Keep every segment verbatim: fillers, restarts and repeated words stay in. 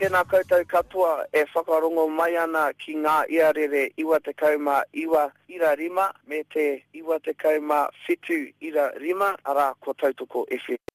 tēnā koutou katoa e whakarongo mai ana ki ngā iarere iwa te kauma iwa ira rima me te iwa te kauma whitu ira rima ara ko tautoko F M.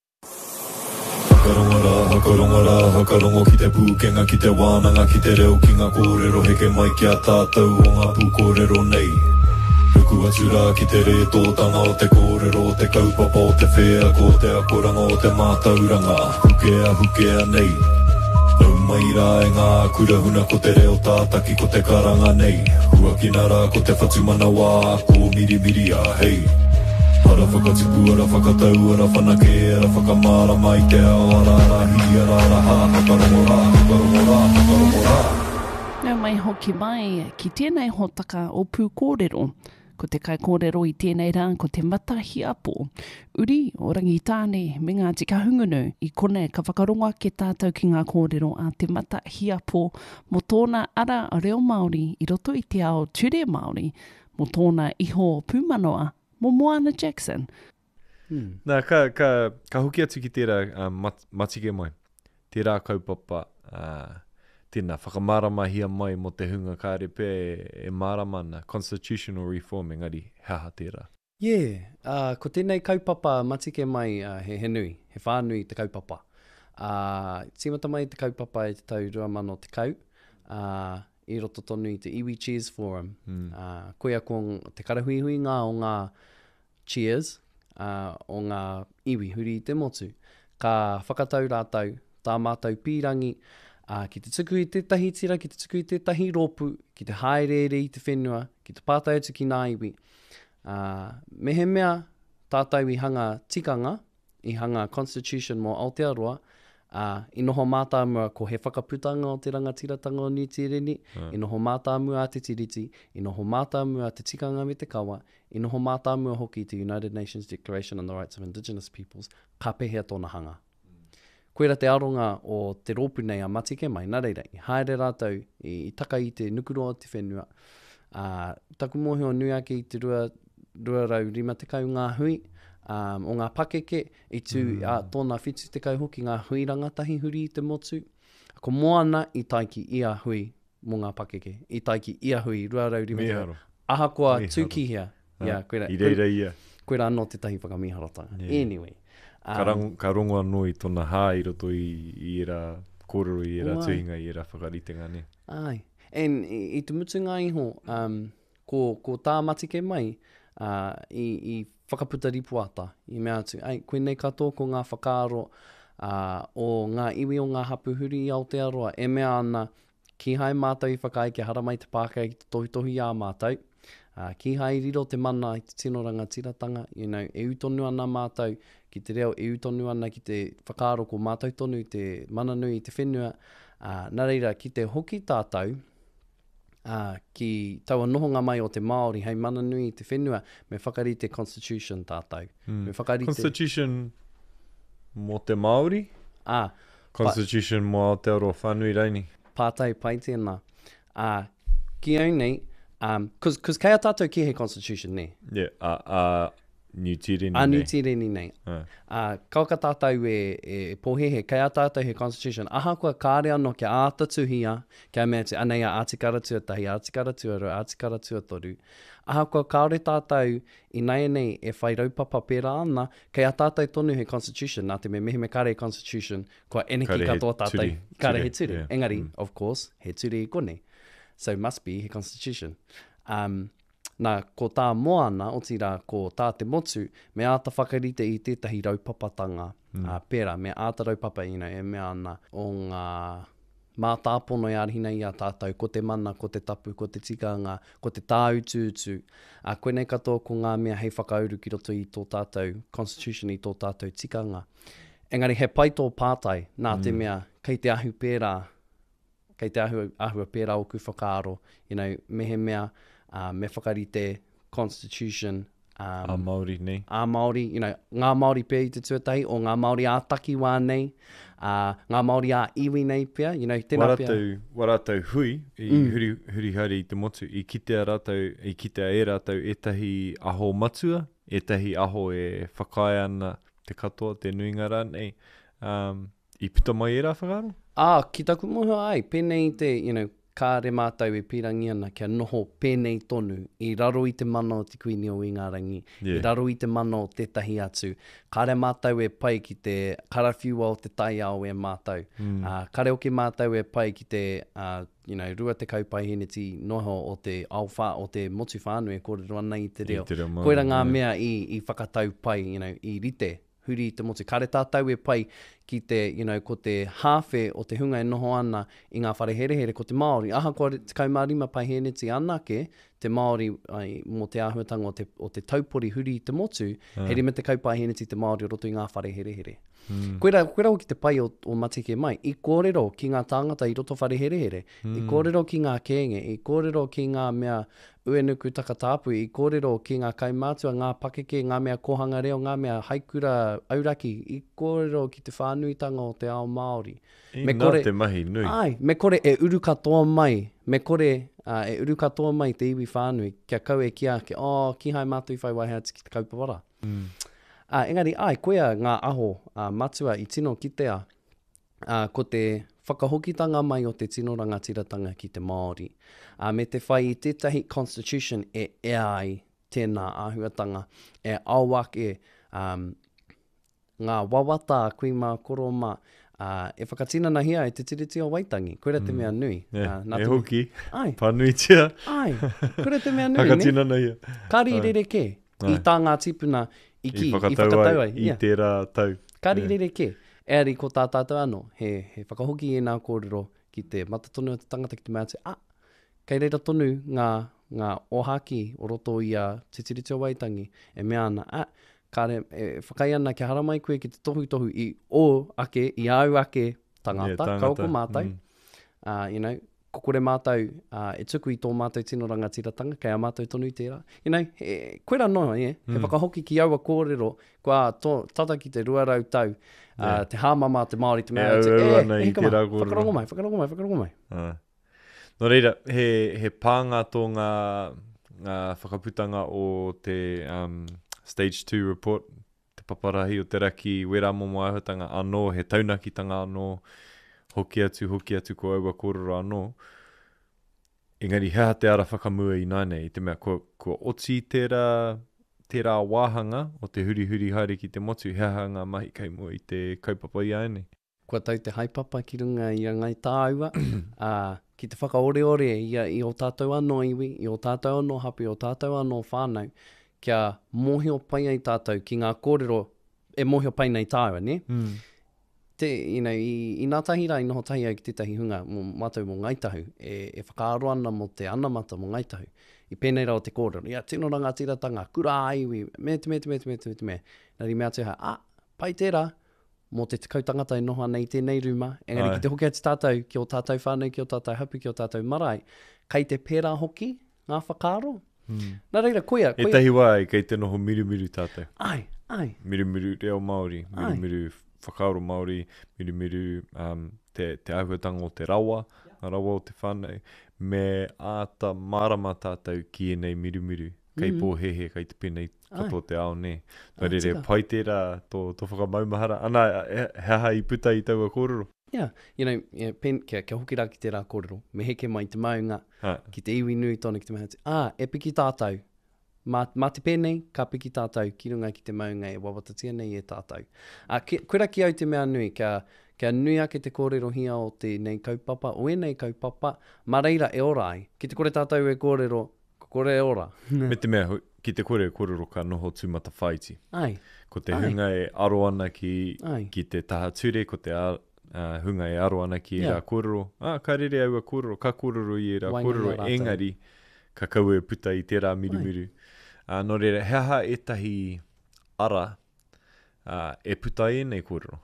Hakarongara, hakarongara, hakarongo ki te pūkenga ki te wānanga ki te reo ki ngā kōrero heke mai ki a tātou o ngā pūkōrero nei. Ruku atura ki te re tōtanga o te kōrero o te kaupapa o te whea ko te akoranga o te mātauranga hukea hukea nei. Nau mai rā e ngā kurahuna ko te reo tātaki ko te karanga nei. Hua ki nā rā ko te whatumana wā ko miri miri a hei. Ara whakatipu, ara whakatau, ara whanake, ara whakamara mai te ao, ara rahi, ara raha, hakarongo rā, hakarongo rā, hakarongo rā. Nau mai hoki mai ki tēnei hotaka o pū kōrero. Ko te kai kōrero i tēnei rā, ko te mata hiapo. Uri o rangitāne me ngā tika hungunu i kone ka whakaronga ke tātou ki ngā kōrero a te mata hiapo mo tōna ara reo Māori i roto i te ao ture Māori mo tōna iho pūmanoa mo Moana Jackson. Hmm. Nā, ka, ka, ka hoki atu ki tērā uh, mat, matike mai. Tērā kaupapa, uh, tēnā whakamarama hia mai mo te hunga kārepe e, e maramana, constitutional reform, engari, haha tērā. Yeah, uh, ko tēnei kaupapa matike mai uh, he, he nui, he whānui te kaupapa. Uh, Tīmata mai te kaupapa e te tau rua mano te kau, uh, i roto tonu i te Iwi Cheers Forum. Mm. Uh, koe a ko te karahuihui ngā o ngā cheers, uh, o ngā iwi huri i te motu. Ka whakatau rātau, tā mātau pīrangi, uh, ki te tuku i tētahi tira, ki te tuku i tētahi rōpu, ki te haerere i te whenua, ki te pātai atu ki ngā iwi. Uh, me he mea tātou i hanga tikanga, i hanga Constitution mō Aotearoa, Uh, I noho mātāmua ko he whakaputanga o te rangatiratanga o Niutireni, uh. I noho mātāmua a te tiriti, I noho mātāmua a te tikanga me te kawa, I noho mātāmua hoki te United Nations Declaration on the Rights of Indigenous Peoples, ka pehea tōna hanga. Mm. Koera te aronga o te rōpu nei a matike mai, nā reira, I haere rātou, I, i taka i te nukuroa o te whenua. Uh, taku mōhio nui ake I te rua, rua rau rima te kau ngā hui, Um, o ngā pakeke, i tū mm. uh, tōna whitu te kau hoki ngā hui rangatahi huri I te motu. Ko moana I taiki ia hui mō ngā pakeke, I taiki ia hui, rua rau rima te kau. Aha koa tūkihia. Yeah, koera, I reira ia. Koera anō te tahi whakamiharatanga. Yeah. Anyway. Um, ka, rang, ka rongo anō I tōna hā I roto I, I era kōrero, I era tuhinga, I era whakaritenga ne. Ai. And I, I te mutu ngā iho, um, ko, ko tā matike mai, uh, I, I whakaputa ripuata, I mea atu, ai, koe nei katoa ko ngā whakaaro uh, o ngā iwi o ngā hapuhuri I Aotearoa, e mea ana, ki hai mātou I whakai ke haramai te pākai ki te tohi-tohi a mātou, uh, ki hai riro te mana I te tino rangatiratanga, you know, e utonu ana mātou, ki te reo e utonu ana ki te whakaaro ko mātou tonu, te mananui I te whenua, uh, nā reira, ki te hoki tātou, Uh, ki taua nohonga mai o te Māori, hei mana nui I te whenua, me whakari te Constitution tātou. Mm. Me whakari Constitution te... mō te Māori? Ah, Constitution mō Aotearoa whānui reini? Pātai pai tēnā. Uh, ki au nei, um, cause, cause kei a tātou ki he Constitution ne? Yeah, a uh, uh, Niutireni nei. A nei. Niutireni nei. Uh. Uh, kauka tātou e, e pohehe, kei a tātou he Constitution. Aha kua kāre anō kia āta tuhia, kia mea te anei a ātikara tuatahi, ātikara tuaru, ātikara tuatoru. Aha kua kāre tātou I nei nei e whai raupapa pēra ana, kei a tātou tonu he Constitution, nā te me mehe me kare Constitution, kua eneki katoa tātou. Kare he turi. Yeah. Engari, mm. of course, he turi I kone. So must be he Constitution. Um, Nā, ko tā moana, o tira, ko tā te motu, me āta whakarite I tētahi raupapatanga mm. uh, pēra, me āta raupapa, you know, e mea ana o ngā mātāpono I arihina I a tātou, ko te mana, ko te tapu, ko te tikanga, ko te tāutuutu. Uh, koe nei katoa ko ngā mea hei whakauru ki roto I tō tātou Constitution, I tō tātou tikanga. Engari, he pai tō pātai, nā mm. te mea, kei te ahu pēra, kei te ahu, ahua pēra o ku whakaaro, you know, me he mea, Uh, me whakarite Constitution um, a Māori nei a Māori, you know, ngā Māori pēr I te tuatahi o ngā Māori a takiwā nei uh, ngā Māori a iwi nei pēr, you know, tēnā pēr waratau hui I mm. huri, huri haere I te motu I kitea rātau, I kitea e rātau etahi aho matua, etahi aho e whakai ana te katoa, te nuingara nei um, I puta mai e rā whakaro? Ah, ki taku moho ai, pēnei te, you know, kāre mātou e pirangi ana kia noho pēnei tonu i raro i te mana o te kuini o Ingarangi, Yeah. i raro i te mana o tētahi atu. Kāre mātou e pai ki te karawhiua o te tai ao e mātou. Mm. Uh, kare oke mātou e pai ki te, uh, you know, rua te kaupai heneti noho o te awha, o te motu whānui e kōrero ana i te reo. I te reo mana, Koera ngā yeah. mea i, i whakatau pai, you know, i rite. Huri i te motu. Kare tātou e pai ki te, you know, ko te hawhe o te hunga e noho ana i ngā whare here here ko te Māori. Aha kua te kaumārima pai heneti anake, te Māori ai, mō te āhuatanga o te, o te taupori huri i te motu, uh. he rime te kaupai heneti te Māori o roto i ngā whare here here. Mm. Koera, koera ki te pai o, o Matike mai, i kōrero ki ngā tāngata i roto whare here here, mm. i kōrero ki ngā kēnge, i kōrero ki ngā mea uenuku takatāpu, i kōrero ki ngā kaumātua, ngā pakeke, ngā mea kohanga reo, ngā mea haikura auraki, i kōrero ki te whānuitanga o te ao Māori. I me kore, te mahi nui. Ai, me kore e uru katoa mai, me kore uh, e uru katoa mai te iwi whānui, kia kau e kia ke, oh, ki hai mātui whai waihe ati ki te kaupawara. Mm. Uh, engari, ai, koea ngā aho uh, matua i tino ki te a, uh, ko te whakahokitanga mai o te tino rangatiratanga ki te Māori. Uh, me te whai i tētahi constitution e e ai tēnā āhuatanga, e auake um, ngā wawata kui mā koroma, uh, e whakatinana hia e te tiriti o Waitangi. Koera te mea nui. Yeah, uh, e hoki, ai, pānui tia. ai, koera te mea nui, Whakatinana hia. Kari rere ke, i tā ngā tipuna i ki, I whakatau, i whakatau ai, ai. i Yeah. tērā tau. Kari Yeah. rere ke, e ari ko tā tātou anō, he, he whakahoki e nā kōrero ki te matatonu o te tangata ki te mea te, ah, kei reira tonu ngā, ngā ohaki o roto i a te tiriti o Waitangi, e mea ana, ah, kare, e whakai ana ki haramai koe ki te tohu tohu i o ake, i au ake tangata, Yeah, tangata. kaoko mātou, Mm. uh, you know, kokore mātou, uh, e tuku i tō mātou tino rangatiratanga, kei a mātou tonu i tērā. You know, he, koera noa, yeah? mm. he whakahoki ki aua kōrero, kua tō, tata ki te ruarau tau, uh, Yeah. te hāmama te Māori, te E mea, au te, au e, ana e, i hika mai, tērā kōrero. whakarongo mai, whakarongo mai, whakarongo mai. Ah. No reira, he, he pānga tō ngā, ngā whakaputanga o te um, stage two report, te paparahi o te raki, wera momo āhuatanga anō, he taunakitanga anō, hoki atu, hoki atu ko aua kōrero anō. Engari, hea te ara whakamua i nānei, i te mea, ko, ko oti tērā, tērā wāhanga o te huri huri haere ki te motu, hea ngā mahi kei mua i te kaupapa i aene. Kua tau te haipapa ki runga i a ngai tāua, uh, ki te whakaore ore i, a, i o tātou anō iwi, i o tātou anō hapi, i o tātou anō whānau, kia mohio pai ai tātou ki ngā kōrero e mohio pai nei tāua, ne? Mm. Te, you know, i, i nā tahi rā, i noho tahi au ki tētahi hunga mō mātou mō ngaitahu, e, e whakaaro ana mō te anamata mō ngaitahu, i pēnei rau te kōrero. Ia, tino ranga tiratanga, kura aiwi, me te me te me te me te me te me. Nari mea te ha, ah, pai tērā, mō te tekau tangata e noho ana i tēnei ruma, engari ki te hoki ati tātou, ki o tātou whānau, ki o tātou hapu, ki o tātou marae, kei te pērā hoki, ngā whakaaro. Mm. Nā reira, koia, E koia. tahi wā, kei te noho miru miru tātou. Ai, ai. Miru miru reo Māori, miru Ai. miru whakaaro Māori, miru miru um, te, te āhuatanga o te rawa, a rawa o te whānau, me āta marama tātou ki e nei miru miru, kei Mm. pō hehe, kei te pēnei kato te ao ne. Ah, Nā re re, tika. pai tērā tō, tō whakamaumahara, ana he, heha i puta i taua kōrero. Yeah, you know, yeah, pen, kia, kia hoki rā ki te rā kōrero, me heke mai te maunga, Ha. ki te iwi nui tōna ki te maunga, ah, e piki tātou, mā, mā te pēnei, ka piki tātou, ki runga ki te maunga e wawatatia nei e tātou. Ah, ki, koera ki au te mea nui, kia, kia nui ake te kōrero hia o te nei kaupapa, o e nei kaupapa, ma reira e ora ai, ki te kore tātou e kōrero, ko kore e ora. Me te mea, hu- ki te kore kōrero ka noho tūmata whaiti. Ai, Ko te Ai. hunga e aro ana ki, Ai. ki te taha ture, ko te a, uh, hunga e aro ana ki e Yeah. rā kōrero. Ah, ka rere aua kōrero, ka kōrero i e rā Wainga kōrero, ngā rātou. engari, ka kau e puta i tērā miru miru. Uh, no reira, heha e tahi ara uh, e puta e nei kōrero.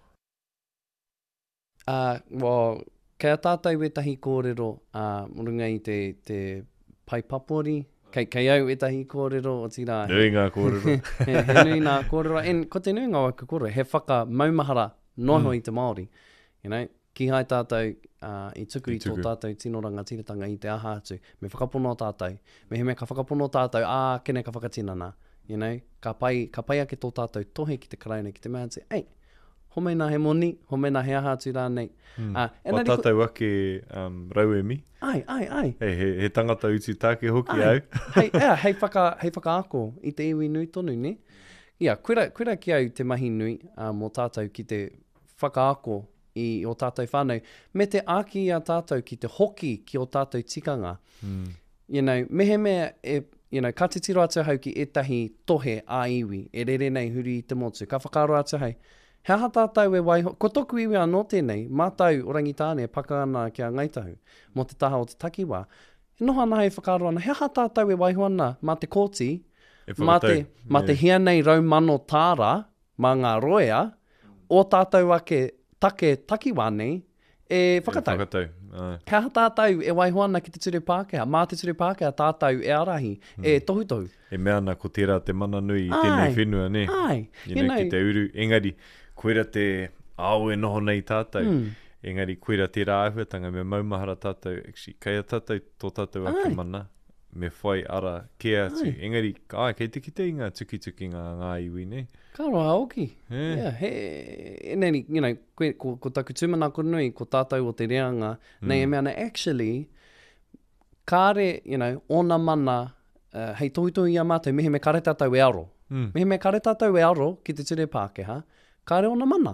Uh, well, kei a tātou e tahi kōrero, uh, runga i te, te pai papori, kei, kei au e tahi kōrero o tira. Nui ngā kōrero. he, he nui nā kōrero, en ko te nui ngā waka kōrero, he whaka maumahara noho mm. i te Māori. You know, ki hai tātou uh, i tuku I i tō tuku. tātou tino rangatiratanga i te aha atu, me whakapono tātou, me he mea ka whakapono tātou, ā, kene ka whakatinana, you know, ka pai, ka pai ake tō tātou tohe ki te karaina, ki te mea te, ei, homena he moni, homena he aha atu rānei. Mm. Uh, Wa tātou ake um, rauemi. Ai, ai, ai. Hei, he, he tangata utu tāke hoki Ai. au. hei, ea, hei, whaka, hei whakaako i te iwi nui tonu, ne? Ia, koera, koera ki au te mahi nui uh, mō tātou ki te whakaako i o tātou whānau. Me te āki a tātou ki te hoki ki o tātou tikanga. Mm. You know, mehe mea e, you know, ka te tiro atu hau ki etahi tohe a iwi, e rere nei huri i te motu. Ka whakaaro atu hau. He aha tātou e waiho, ko toku iwi anō tēnei, mātou orangitāne e paka ana ki a ngaitahu, mō te taha o te takiwā. E noha ana hei whakaaro ana, he aha tātou e waiho ana, mā te kōti, E mā te, whakatau. mā te Yeah. hia nei raumano tāra, mā ngā roea, o tātou ake take takiwā nei, e whakatau. E whakatau. Ai. He aha tātou e waiho ana ki te ture Pākehā, mā te ture Pākehā tātou e arahi, e tohu tohu. E mea ana ko tērā te mana nui i Ai. tēnei whenua, ne? Ai, You you know, know, ki te uru, engari, koera te ao e noho nei tātou. Mm. Engari, koera tērā ahuatanga, me maumahara tātou, actually, kei a tātou tō tātou ake Ai. mana, me whai ara ke atu. Ai. Engari, ai, kei te kite i ngā tuki tuki ngā ngā iwi, ne? ka roa aoki. Yeah. Yeah, he, eneni, you know, koe, ko, ko taku tūmanako nui, ko tātou o te reanga, mm. nei e mea ana, actually, kāre, you know, ona mana, uh, hei tohu tohu i a mātou, mehe me kare tātou e aro. Mm. Mehe me kare tātou e aro ki te ture Pākehā, kāre ona mana.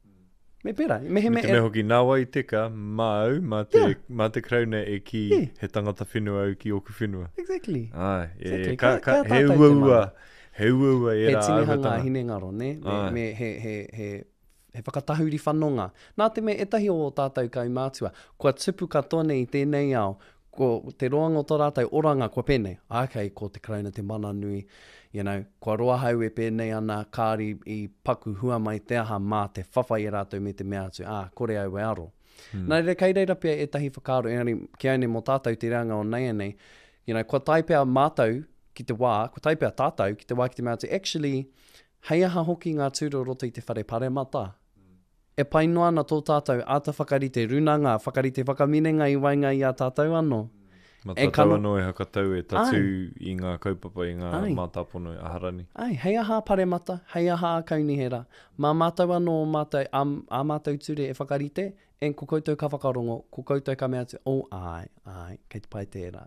Me pera, mehe me... Me te me hoki nā wai teka, mā au, mā te, Yeah. mā te krauna e ki Yeah. he tangata whenua au ki oku whenua. Exactly. Ai, e, Exactly. ka, Ka- ka, ka he tātou te uaua, mana. he uaua e He rā tinihanga ahuatanga. hine ngaro, ne? Me, Ai. me he, he, he, he whakatahuri whanonga. Nā te me etahi o tātou kai mātua, kua tupu katoa i tēnei ao, ko te roanga o tō rātou oranga kua pēnei. Okay, ko te krauna te mana nui, you know, kua roa hau e pēnei ana kāri i paku hua mai te aha mā te whawhai e rātou me te mea atu. Ah, kore au e aro. Hmm. Nā reira kei reira pia etahi whakaaro, engari ki aune mō tātou te reanga o nei nei, you know, kua tai pia mātou ki te wā, kua tai pia tātou ki te wā ki te mea atu, actually, hei aha hoki ngā tūro roto i te whare paremata. E pai noa ana tō tātou ata whakarite runanga, whakarite whakaminenga i wainga i a tātou anō. Ma E tātou kano- anō e hakatau e tatu i ngā kaupapa i ngā Ai. mātāpono e aharani. Ai, hei aha paremata, hei aha a kaunihera. Mā mātou anō o mātou, a, a mātou ture e whakarite, en ko koutou ka whakarongo, ko koutou ka mea atu, o oh, ai, ai, kei te pai tērā.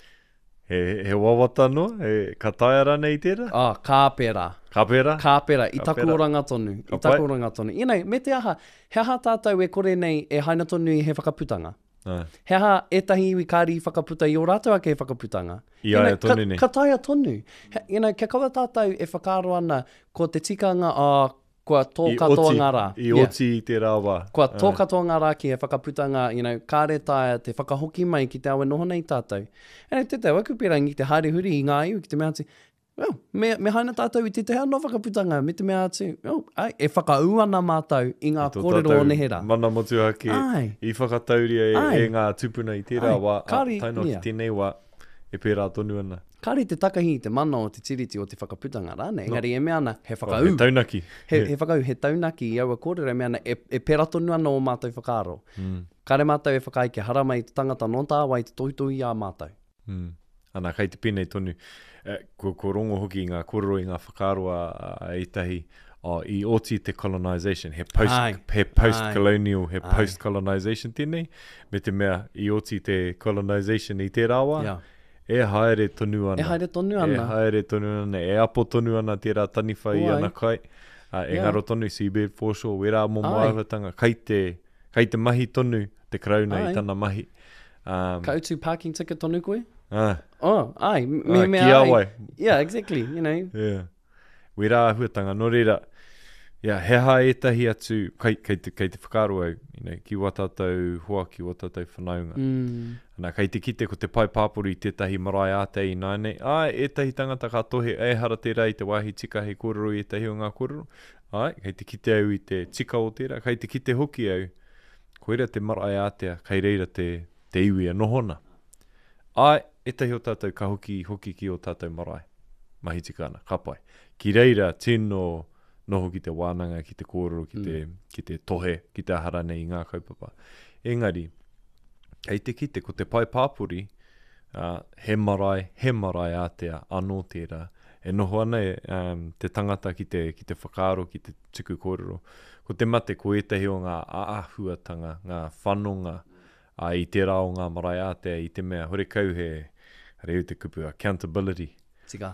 He, he wawata no, he ka tae ara nei tērā? Ah, kāpera. Ka pera? Kāpera, i Ka taku pera. oranga tonu, i Ka taku pai. oranga tonu. I nei, me te aha, he aha tātou e kore nei e haina tonu i he whakaputanga. Ai. He aha etahi iwi kāri i whakaputa i o rātou ake he whakaputanga. I You aia know, tonu ka, nei. Ka taia tonu. He, you know, kia kaua tātou e whakaaro ana ko te tikanga a kua tō I katoa oti- ngā rā. I oti i te rāwā. Kua tō katoa ngā rā ki he whakaputanga, you know, kāre taia te whakahoki mai ki te awe noho nei tātou. E te te waku pera ngi te haere huri i ngā iwi ki te mea atu, well, me, me haina tātou i te te hea no whakaputanga, me te mea atu, well, ai, e whakau ana mātou i ngā Tō kōrero tātou o nehera. Mana motu hake Ai. i whakatauria e, Ai. e ngā tupuna i te Ai. rāwā. Kāri, Taino ia. ki tēnei wā, e pērā tonu ana. Kāre te takahi i te mana o te tiriti o te whakaputanga rāne, engari e mea ana, he Oh, whakau. he taunaki. He, he whakau, he taunaki i aua kōrero, e mea ana, e, e pera tonu ana o mātou whakaaro. Mm. Kāre mātou e whakai ke hara mai te tangata non tāwai te toitoi a mātou. Mm. Ana, kei te pēnei tonu. Eh, ko, ko rongo hoki i ngā kōrero i ngā whakaroa uh, e tahi oh, i oti te colonisation. He post, Ai. he post-colonial, he Ai. post-colonisation tēnei. Me te mea i oti te colonisation i te rāwā. Yeah. E haere tonu ana. E haere tonu E ana. haere tonu ana. E apo tonu ana tērā taniwhai Oi. ana kai. Uh, e Yeah. ngaro tonu seabed foreshore, wera mō Ai. māwatanga. Kei te, kei te mahi tonu, te krauna Ai. i tana mahi. Um, Ka utu parking ticket tonu koe? ah, Oh, ai, me Ah, me ki awai. Yeah, exactly, you know. yeah. Wera ahuatanga, no reira. Yeah, he ha etahi atu, kei, kei, te, kei te whakaro au, you know, ki watatau hoa, ki watatau whanaunga. Mm. Ana, kei te kite ko te pai pāpuri i tētahi marae ate i nāne. Ai, etahi tangata ka tohe, e hara tērā i te wāhi tika he kōrero i etahi o ngā kōrero. Ai, kei te kite au i te tika o tērā, kei te kite hoki au. Koera te marae atea, kei reira te, te iwi a nohona. Ai, etahi o tātou ka hoki, hoki ki o tātou marae. Mahi tika ana, ka pai. Ki reira, tino noho ki te wānanga, ki te kōrero, ki te, mm. ki te tohe, ki te ahara nei i ngā kaupapa. Engari, kei te kite, ko te pai pāpuri, uh, he marae, he marae atea anō tērā, e noho ana e, um, te tangata ki te, ki te whakaaro, ki te tuku kōrero. Ko te mate, ko etahi o ngā aahuatanga, ngā whanonga, a i te rao ngā marae Aotea, i te mea, hore kau he, reu te kupu, accountability. Tika.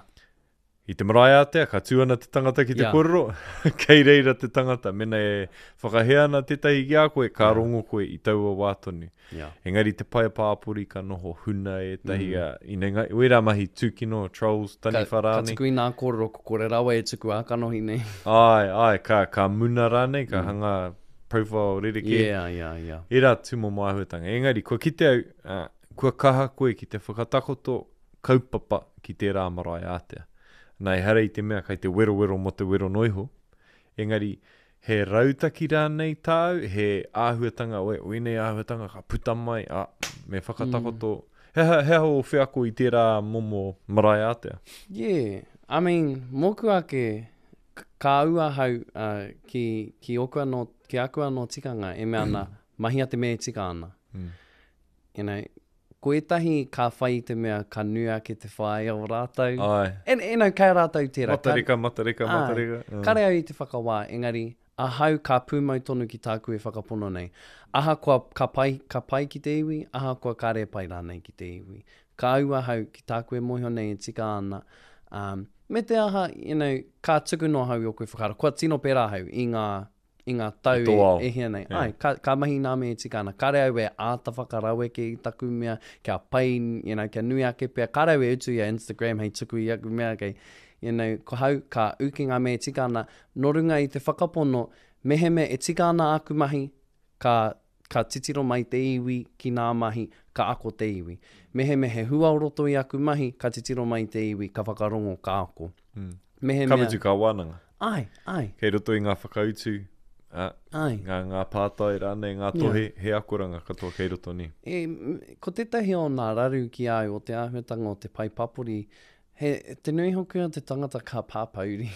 I te marae Aotea, ka tūana te tangata ki te Yeah. kōrero, kei reira te tangata, mena e whakahea ana tētahi ki a koe, ka rongo koe i taua wātonu. Yeah. Engari te pae pāpuri ka noho huna e tahi mm. a, i nenga, wera mahi tūkino, trolls, tani Ka, wharāne. ka tuku i nā kōrero ko kore rawa e tuku a kanohi nei. Ai, ai, ka, ka muna rāne, ka mm. hanga profile rereke. Yeah, yeah, yeah. E rā tūmo māhuatanga. Engari, kua kite au, uh, kua kaha koe ki te whakatakoto kaupapa ki te rā marae Aotea. Nai hara i te mea kai te wero wero mo te wero noiho. Engari, he rautaki rānei tāu, he āhuatanga, oe, oenei āhuatanga, ka puta mai, a, me whakatakoto. Mm. Heha, heha o whiako i te rā momo marae Aotea. Yeah, I mean, moku ake k- ka ua hau uh, ki, ki, oku anō, ki aku anō tikanga e mea ana, mahia te mea tika ana. Mm. You know, ko etahi ka whai te mea ka nua ki te whai o rātou. Ai. E, e nau kai rātou tērā. Matarika, matarika, Ai, matarika. Mm. Kare au i te whakawā, engari, a hau ka pūmau tonu ki tāku e whakapono nei. Aha kua ka pai, ka pai ki te iwi, aha kua kare pai rānei ki te iwi. Ka aua hau ki tāku e moho nei e tika ana. Um, me te aha, you know, ka tuku no hau i o koe whakara. Kua tino pērā hau i ngā, i ngā tau I tō ao. e, e hea nei. Yeah. Ai, ka, ka mahi nā me e tika ana. Kare au e āta whakarawe ke i taku mea, kia pai, you know, kia nui ake pia. Kare au e utu i a Instagram hei tuku i aku mea kei. You know, ko hau ka uki ngā me e tika ana. No runga i te whakapono, meheme e tika ana aku mahi, ka, ka titiro mai te iwi ki nā mahi, ka ako te iwi. Meheme he hua roto i aku mahi, ka titiro mai te iwi, ka whakarongo ka ako. Mm. Mehe Kamutu ka wānanga. Ai, ai, Kei roto i ngā whakautu, uh, ai. ngā, ngā pātai rānei, ngā tohe, yeah. he akoranga katoa kei roto ni. E, m- ko tētahi o ngā raru ki au o te āhuatanga o te pai papuri, he, te nui hoku a te tangata ka pāpauri.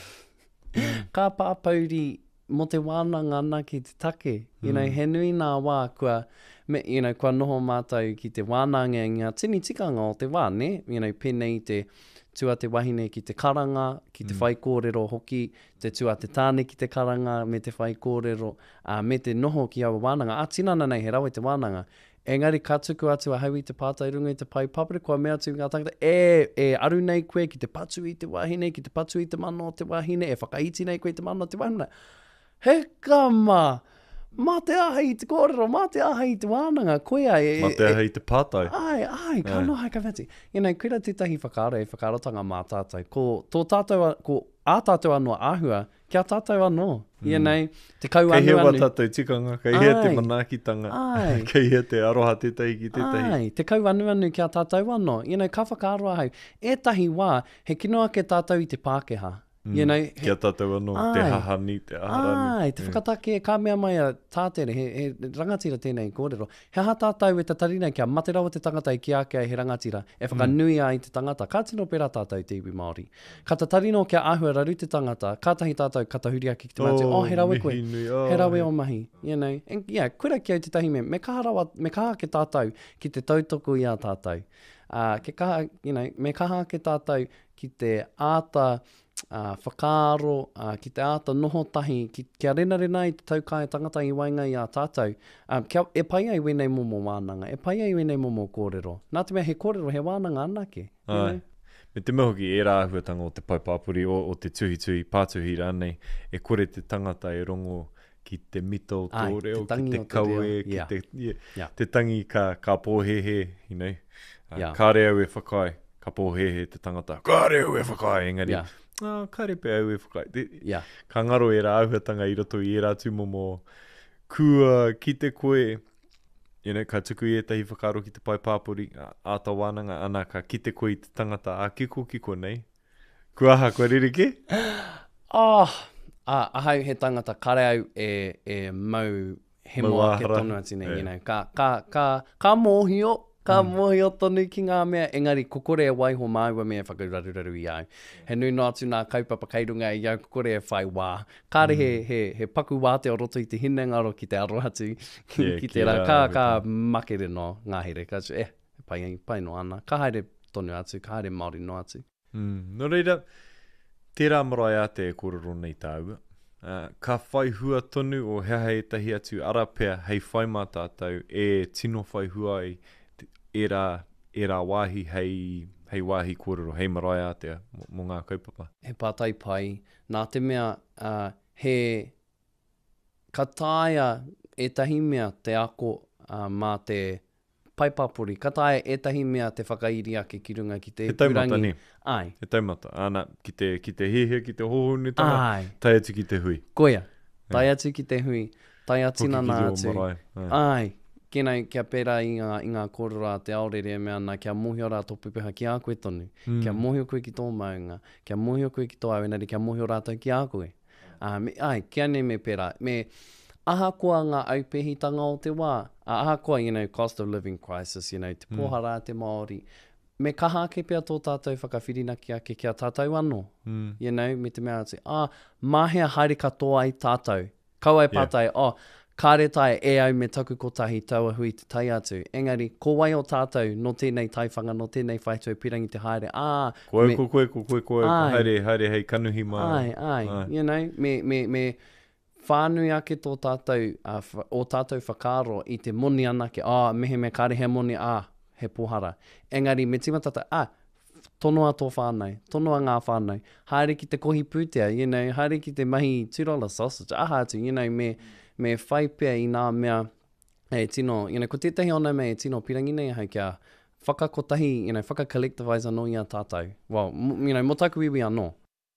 Ka pāpauri mo te wānanga ana ki te take. You know, he nui nā wā kua, me, you know, kua noho mātou ki te wānanga i ngā tini tikanga o te wā, ne? You know, pēnei te tua te wahine ki te karanga, ki te mm. whai kōrero hoki, te tua te tāne ki te karanga, me te whai kōrero, uh, me te noho ki awa wānanga. A tinana nei he rawe te wānanga. Engari ka tuku atu a hau i te pātai runga i te pai papere, kua mea tu ngā tangata, e, e aru nei koe ki te patu i te wahine, ki te patu i te mano o te wahine, e whakaiti nei koe i te mano o te wahine. He kama! Mā te aha i te kōrero, mā te aha i te wānanga, koea e... Mā te aha i te pātai. Ai, ai, ka no hai ka veti. You know, koera tētahi whakaara e whakarotanga mā tātou. Ko tō tātou, a- ko ā tātou anō āhua, kia tātou anō. Mm. You know, te kau Kei anu hewa anu. tātou tikanga, kei hea te Ai. manaakitanga, Ai. kei hea te aroha tētahi ki tētahi. Ai, te kau anu anu kia tātou anō. You know, ka whakaaroa hau. E tahi wā, he kino ake tātou i te Pākehā. You know, he, Kia tātou anō, te Ai. hahani, te aharani. Ai, te whakatake e kā mea mai a tātere, he, he rangatira tēnei kōrero. He aha tātou e te tarina kia mate rawa te tangata i ki ake ai he rangatira, e whakanui ai te tangata. Ka tino pērā tātou te iwi Māori. Ka ta tarino kia āhua raru te tangata, ka tahi tātou katahuri ake ki te mātou. Oh, he rawe koe. mihi nui, oh, He rawe he- o mahi. You know, and, yeah, kura ki au te tahi mea. Me kaha rawa, me kaha ke tātou ki te tautoko i a tātou. Uh, ke kaha, you know, me kaha ke tātou ki te āta uh, whakaaro, uh, ki te āta noho tahi, ki, kia rena rena i te taukai tangata i wainga i a tātou. Um, kia, e pai ai wenei momo wānanga, e pai ai wenei momo kōrero. Nā te mea he kōrero, he wānanga anake. you Ai. know. Me te mehoki e rāhuatanga o te pai pāpuri, o, o te tuhi tuhi, pātuhi rānei, e kore te tangata e rongo ki te mito o tō Ai, reo, te tangi ki te o te kaue, reo, ki yeah. te, yeah, Yeah. te tangi ka, ka pōhehe, you know. Uh, Yeah. Kāre au e whakai, ka pōhehe te tangata, kāre au e whakai, engari. Yeah. Ah, kāre pe au e whakai. Te, Yeah. Ka ngaro e rā auhatanga i roto i e rā tūmomo, kua ki te koe, you know, ka tuku i etahi whakaro ki te pai pāpuri, a- āta wānanga ana ka ki te koe i te tangata a kiko kiko nei. Kua aha, kua ririke? Oh, ah, ahau he tangata kare au e, e mau he Mau moa ke āhara. tonu ati nei, Eh. you know, ka, ka, ka, ka mōhio, ka mm. mōhio tonu ki ngā mea, engari kokore e waiho māua mea whakararuraru i au. He nui no atu nā kaupapa kairunga i au kokore e whai wā. Kāre mm. he, he, he paku wā te o roto i te hinengaro ki te arohatu, ki, Yeah, ki ki te rā, rā, ka, me ka makere no ngāhere, ka tu, eh, pai, pai no ana. Ka haere tonu atu, ka haere Māori no atu. Mm. No reira, Tērā marae a te kororo nei tāua. Uh, ka whai hua tonu o hea hei tahi atu arapea hei whai mā tātou e tino whai hua i e rā, e rā wāhi hei, hei wāhi kororo, hei marae a te mo, mo ngā kaupapa. He pātai pai, nā te mea uh, he ka tāia e tahi mea te ako uh, mā te paipapuri, ka tāia e tahi mea te whakairi ake ki runga ki te He taumata purangi. ni. Ai. He taumata. Ana, ki te, ki te hehe, ki te hohonu tanga, Ai. tai atu ki te hui. Koia, tai atu ki te hui, tai atina nā Hoki ki atu. te o marae. Ai. Ai, kenai kia pera i ngā, i ngā korora te aorere mea nā kia mohio rā tō pupeha ki a koe tonu. Mm. Kia mohio koe ki tō maunga, kia mohio koe ki tō au, enari kia mohio rātou ki a koe. Uh, me, ai, kia ne me pera. Me ahakoa ngā aupehitanga o te wā. Uh, ahakoa, you know, cost of living crisis, you know, te pohara mm. te Māori. Me kaha ake pia tō tātou whakawhirinaki ake kia tātou anō. Mm. You know, me te mea atu, ah, mahea haere katoa ai tātou. Kau ai pātai, yeah. oh, kāre tai e au me taku kotahi taua hui te tai atu. Engari, ko wai o tātou no tēnei taiwhanga, no tēnei whaitau pirangi te haere. Ah, koe, me, ko koe, ko koe, ko koe, haere, haere hei kanuhi mai. Ai, ai, ai, you know, me, me, me whānui ake tō tātou, uh, o tātou whakaro i te moni anake, ah, mehe me kāre he moni, ah, he pohara. Engari, me tima tata, ah, tonoa tō whānau, tonoa ngā whānau, haere ki te kohi pūtea, you know, haere ki te mahi two dollar sausage, aha atu, you know, me, me whai pia i nā mea, e tino, you know, ko tētahi ona me e tino pirangi nei hau kia whakakotahi, you know, whaka-collectivise anō i a tātou. Well, m- you know, mo taku iwi anō.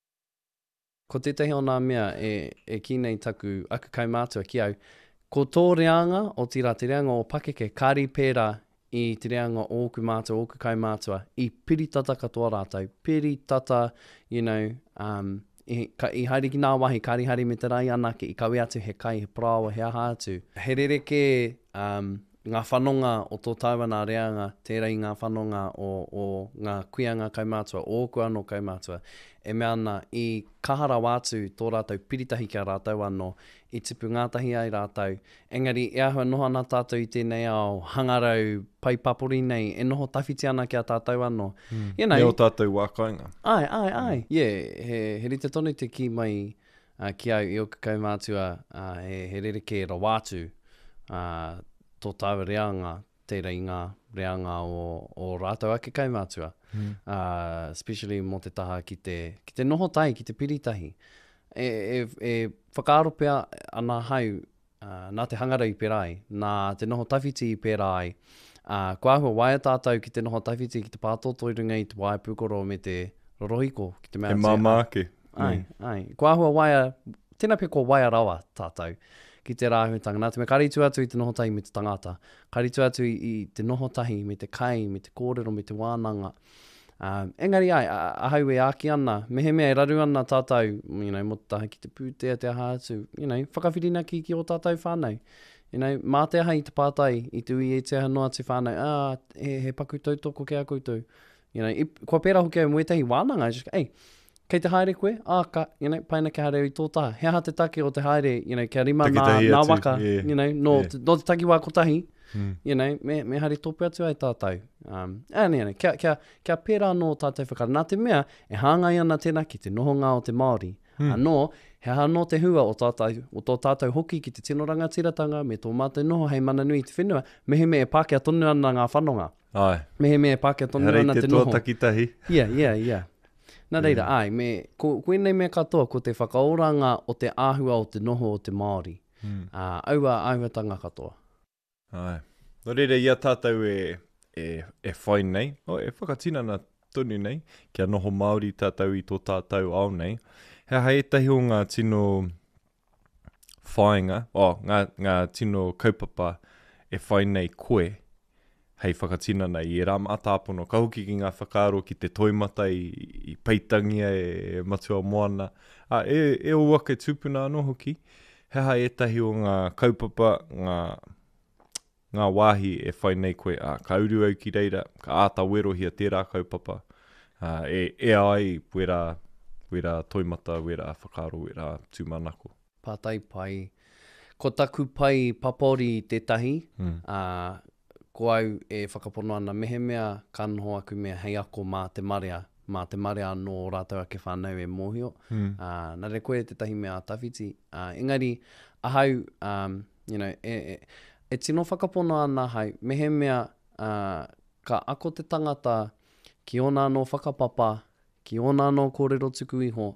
Ko tētahi o nā mea e, e ki nei taku aku kaumātua ki au, ko tō reanga o tira te reanga o Pakeke, kāri pērā i te reanga o oku mātua, oku kaumātua, i piritata katoa rātou, piritata, you know, um, i, ka, i haere ki nā wahi, kāri haere me te rai anake, i kawe atu he kai, he prawa, he aha atu. He rereke um, ngā whanonga o tō tauana reanga, tērei ngā whanonga o, o ngā kuianga kaumātua, o oku anō kaumātua, e mea ana i kahara wātu tō rātou piritahi kia rātou anō, i tipu ngātahi ai rātou. Engari, e ahua noho ana tātou i tēnei ao hangarau paipapori nei, e noho tawhiti ana kia tātou anō. Mm. You know, Me o tātou wākainga. Ai, ai, ai. Mm. Yeah, he, he rite tonu te ki mai uh, ki au i o kaumātua, uh, he, he rereke rawātu uh, tō tāua reanga, tērei ngā reanga o, o rātou ake kaumātua. Mm. Uh, especially mō te taha ki te, ki te noho tai, ki te piritahi. E, e, e whakaaro pia ana hau, uh, nā te hangara i pērai, nā te noho tawhiti i pērai, uh, kua ahua waia tātou ki te noho tawhiti ki te pātoto i runga i te waia pūkoro me te rorohiko, ki te mea. He māmāke. Ai, ai. Kua ahua waia, tēnā pia kua waia rawa tātou ki te rāhuatanga. Nā te mea karitu atu i te noho tahi me te tangata. Karitu atu i, i te noho tahi me te kai, me te kōrero, me te wānanga. Um, engari ai, ahau e āki ana, mehe mea e raru ana tātou, you know, mo taha ki te pūtea te aha atu, you know, whakawhirina ki ki o tātou whānau. You know, mā te aha i te pātai, i te ui e te aha noa te whānau, ah, he, he paku tautoko ke a koutou. You know, i, kua pēra hoki au muetahi wānanga, just, ei, kei te haere koe, ah, ka, you know, paina ke haere i tō taha. He aha te take o te haere, you know, kia rima nā, nā waka, yeah, you know, no, yeah. te, no te taki wā kotahi, mm. you know, me, me haere tōpua atu ai tātou. Um, and, you know, kia, kia, kia pēra anō tātou whakara. Nā te mea, e hāngai ana tēnā ki te nohonga o te Māori. Mm. Anō, he anō te hua o tātou, o tō tātou hoki ki te tino ranga tiratanga, me tō mātou noho hei mana nui te whenua, mehe me e pākea tonu ana ngā whanonga. Ai. Mehe me e pākea tonu ana te noho. Harei te tō takitahi. Yeah, yeah, yeah. Nā reira, yeah. ai, me, ko, koenei mea katoa, ko te whakaoranga o te āhua o te noho o te Māori. Mm. Uh, aua āhuatanga katoa. Ai. Nā reira, ia tātou e, e, e whai nei, o e whakatinana tonu nei, kia noho Māori tātou i tō tātou au nei. Hea hei tahi o ngā tino whainga, o, ngā, ngā tino kaupapa e whai nei koe, hei whakatinana i e rama atāpono, ka hoki ki ngā whakaaro ki te toimata i, i peitangia e matua moana. A, e, e o wake tūpuna anō hoki, hea e tahi o ngā kaupapa, ngā, ngā wāhi e whai nei koe, a, ka uru au ki reira, ka āta werohia tērā kaupapa, a, e, e ai wera, wera toimata, wera whakaaro, wera tūmanako. Pātai pai, ko taku pai papori tētahi, mm. uh, ko au e whakapono ana mehe mea kanoho aku mea hei ako mā te marea, mā te mare anō o rātou ake whānau e mōhio. Mm. Uh, nā re koe te tahi mea tawhiti. Uh, engari, ahau, um, you know, e, e, e tino whakapono ana hai, mehe mea uh, ka ako te tangata ki ona anō whakapapa, ki ona anō kōrero tuku iho,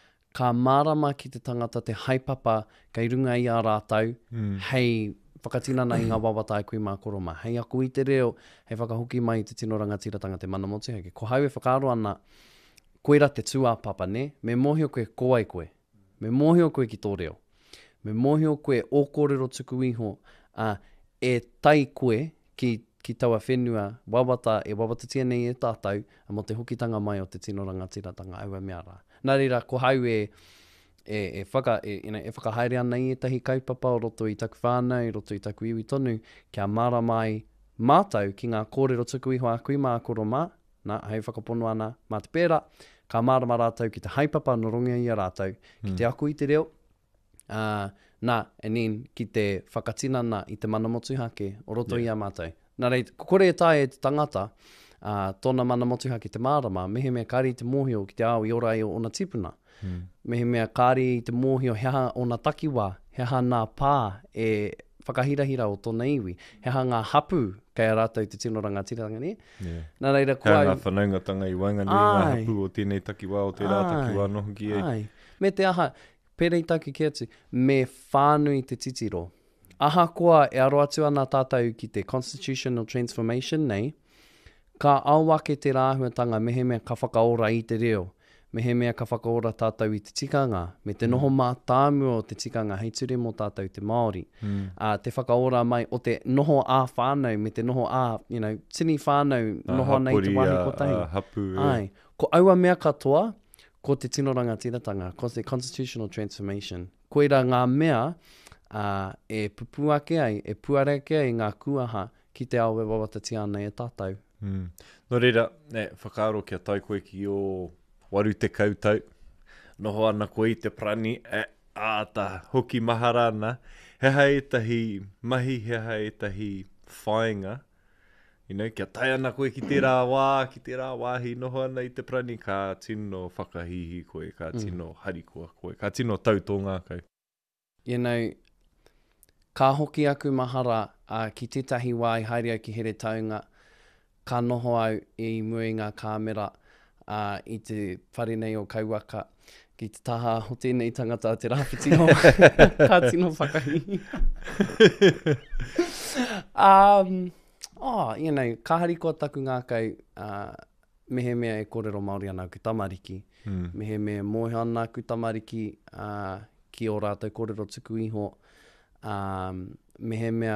ka mārama ki te tangata te haipapa kei runga i a rātou, mm. hei whakatinana i ngā wawata e kui mā koroma. Hei aku i te reo, hei whakahoki mai te tino rangatiratanga te mana motu hake. Ko hau e whakaaro ana, koera te tua papa ne, me mohio koe ko ai koe, me mohio koe ki tō reo, me mohio koe o kōrero tuku iho, uh, e tai koe ki, ki taua whenua, wawata e wawatatia nei e tātou, a mo te hokitanga mai o te tino rangatiratanga aua mea rā. Nā reira, ko hau e, e, e, whaka, e, you know, e whakahaere ana i e tahi kaupapa o roto i taku whānau, i roto i taku iwi tonu, kia mara mai mātou ki ngā kōrero tuku iho a kui mā koroma, nā, hei whakapono ana mā te pēra, ka mārama rātou ki te haipapa no rongia i a rātou, ki te aku i te reo, uh, nā, and then ki te whakatinana i te mana motu hake o roto yeah. i a mātou. Nā rei, kore e tae e te tangata, uh, tōna mana motu hake te mārama, mehe mea kāri i te mōhio ki te ao i ora i o ona tipuna. Mm. Mehe mea kāri i te mōhio heha o na takiwa, heha nā pā e whakahirahira o tōna iwi, heha ngā hapu kei a rātou te tino rangatiratanga ne. Yeah. Nā reira kua... Hea ngā whanaungatanga i wainganui, ngā hapu o tēnei takiwa o te rā takiwa noho ki ei. Ai, me te aha, pērei taki ki atu, me whānui te titiro. Aha koa e aro atu ana tātou ki te constitutional transformation nei, ka auake te rāhuatanga mehe mea ka whakaora i te reo, mehe mea ka whakaora tātou i te tikanga, me te noho mā tāmu o te tikanga, hei ture mō tātou te Māori. Mm. Uh, te whakaora mai o te noho ā whānau, me te noho ā, you know, tini whānau, uh, noho nei te wahi ko tahi. Uh, hapu, Ai, ko aua mea katoa, ko te tino rangatiratanga, ko te constitutional transformation. Koera ngā mea, Uh, e pupuake ai, e puareke ai ngā kuaha ki te awe wawatati ana e tātou. Mm. No reira, ne, whakaaro kia tai koe ki o waru te kautau. Noho ana koe i te prani, e, āta, hoki maharana. Heha e tahi mahi, heha e tahi whainga. You know, kia tai ana koe ki te rā wā, ki te rā wāhi, noho ana i te prani, ka tino whakahihi koe, ka tino mm. harikoa koe, ka tino tau tō ngā kau. You know, ka hoki aku mahara uh, ki tētahi wā i haere au ki here taunga, ka noho au i mui ngā kāmera uh, i te whare nei o kauaka, ki te taha ho tēnei tangata te rāwhiti o ka tino whakahi. um, oh, you know, ka harikoa taku ngā kau, uh, mehe mea e kōrero Māori ana ku tamariki, mm. mehe mea mohe ana ku tamariki, uh, ki o rātou kōrero tuku iho, um, mehe mea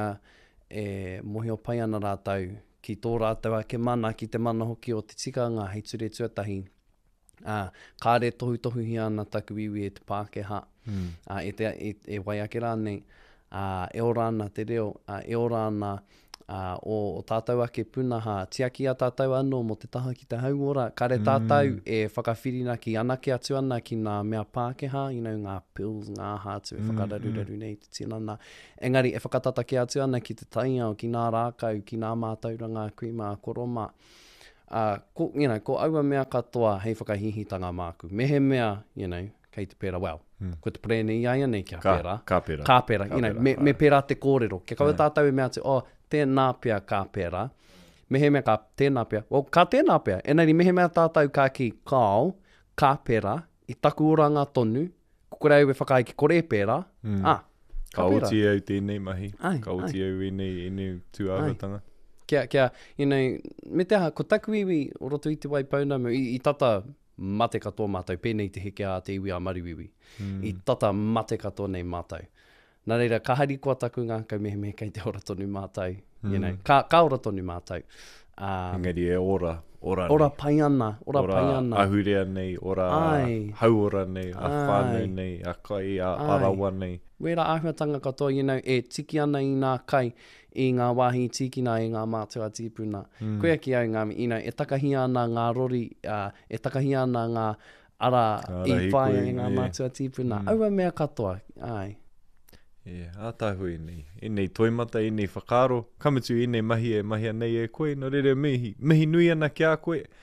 e mohi o pai ana rātou ki tō rātou ake mana, ki te mana hoki o te tikanga, hei ture tuatahi. Uh, kāre tohu tohu hi ana taku iwi e te Pākehā, mm. uh, e, te, e, e wai ake rānei, uh, e ora ana te reo, uh, e ora ana Uh, o, o tātou ake punaha, tiaki a tātou anō mo te taha ki te hauora, kare tātou mm. e whakawhirina ki anake atu ana ki ngā mea Pākehā, you know, ngā pills, ngā hātu, e whakararuraru nei te tinana. Engari, e whakatatake atu ana ki te tainga o ki ngā rākau, ki ngā mātauranga, kui mā koroma. Uh, ko, you know, ko aua mea katoa hei whakahihitanga māku. Mehe mea, you know, kei te pēra, well, mm. ko te prene i aia nei kia ka, pēra. Ka pēra. Ka pēra, you know, me, me pēra te kōrero. Kia kaua tātou e mea te, oh, tēnā pia ka pēra, mehe mea ka tēnā pia, well, ka tēnā pia, enari mehe mea tātou ka ki kāo, ka pēra, i taku oranga tonu, kukura au e whakaiki kore pēra, mm. ah, ka pēra. Ka oti au tēnei mahi, ai, ka oti au enei, enei tuāhuatanga. Kia, kia, you know, me te ha, ko taku iwi o roto i te wai pauna, i, i tata mate katoa mātou, pēnei te heke a te iwi a mariwiwi, mm. i tata mate katoa nei mātou. Nā reira, ka hari kua taku ngā kau mehe mehe kei te ora tonu mātou, mm. you know, ka, ka ora tonu mātou. Um, Engari e ora, ora nei. Ora pai ana, ora, ora pai ana. Ora ahurea nei, ora ai. Hauora nei, a whānau nei, a kai, a ai. Arawa nei. Wera āhuatanga katoa, you know, e tiki ana i ngā kai, i ngā wāhi tikina i ngā mātua tīpuna. Mm. Koea ki au ngā, you know, e takahi ana ngā rori, uh, e takahi ana ngā ara, ara i whai i ngā yeah. mātua tīpuna. Mm. Aua mea katoa, ai. Yeah, ātahu e nei. E nei toimata, e nei whakaro. Kamutu e nei mahi e mahi nei e koe. No rere mihi, mihi nui ana ki a koe.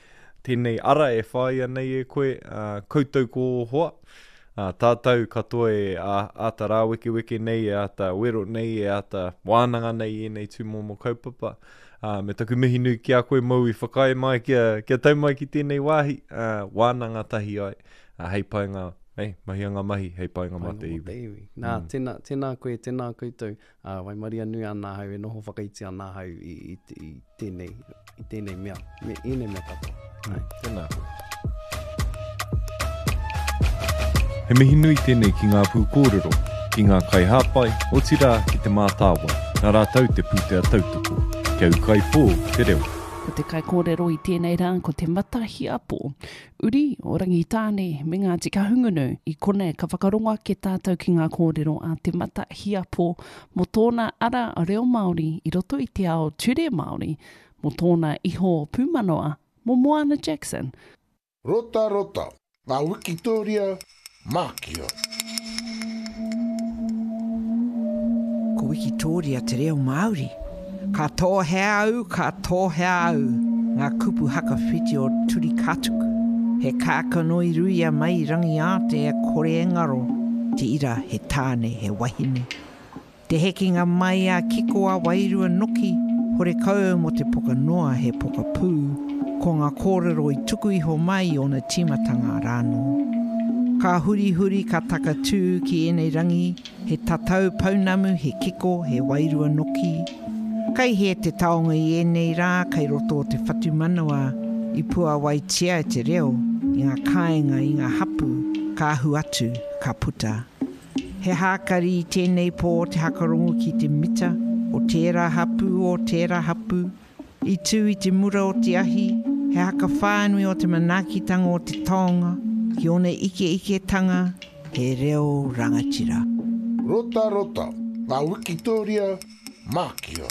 tēnei ara e whāia nei e koe, uh, koutou ko hoa. Uh, tātou katoa e a, ata rā weke weke nei, e ata wero nei, e ata wānanga nei e nei tūmomo kaupapa. Uh, me taku mihi nui ki a koe mau i whakae mai kia, kia tau mai ki tēnei wāhi, uh, wānanga tahi ai, uh, hei paenga, hei, mahi anga mahi, hei paenga mā te iwi. iwi. Nā, mm. tēnā, tēnā koe, tēnā koutou, uh, wai maria nui anā hau, e noho whakaiti anā hau i, i, i, tēnei, i tēnei mea, me, i nei mea katoa. Mm. Tēnā. He mihi nui tēnei ki ngā pū kōrero, ki ngā kai hāpai, o tira ki te mātāwa, nā rātau te pūtea tautoko, kia ukai pō te reo. Ko te kai kōrero i tēnei rā, ko te matahi apo. Uri, o rangitāne, me ngā tika hungunu, i kone ka whakaronga ke tātou ki ngā kōrero a te matahi apo, mo tōna ara a reo Māori, i roto i te ao ture Māori, mo tōna iho pūmanoa, mo Moana Jackson. Rota, rota, ngā Wikitoria, Mākia. Ko Wikitoria te reo Māori. Ka tō hea au, ka tō hea au, ngā kupu haka whiti o turi katuku. He kākanoi ruia mai rangi ate e kore engaro, te ira he tāne he wahine. Te hekinga mai a kikoa wairua noki, hore kau mo te poka noa he poka pū, ko ngā kōrero i tuku iho mai o na timatanga rāno. Ka huri huri ka taka tū ki enei rangi, he tatau paunamu he kiko he wairua noki. Kai he te taonga i enei rā, kai roto o te whatu manawa, i pua wai tia e te reo, i ngā kāinga i ngā hapu, ka ahu atu, ka puta. He hākari i tēnei pō te hakarongo ki te mita, o tērā hapu o tērā hapu, i tū i te mura o te ahi, he haka whānui o te manakitanga o te taonga, ki one ike ike tanga, he reo rangatira. Rota, rota, ngā Wikitoria, Mākia.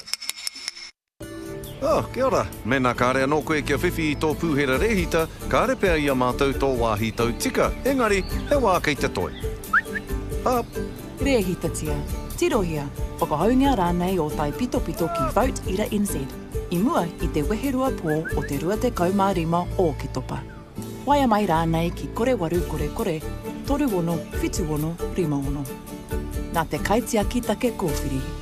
Oh, kia ora. Mena kāre anō koe kia whiwhi i tō pūhera rehita, kāre pēr ia mātou tō wāhi tau tika. Engari, he wā kei te toi. Up. Rehita tia. Tirohia. Whakahaungia rānei o tai pito pito ki Vote Ira N Z. I mua i te weherua pō o te rua te kaumārima o ki topa. Waia mai rānei ki kore waru kore kore, toru ono, whitu ono, rima ono. Nā te kaitia ki take kōwhiri.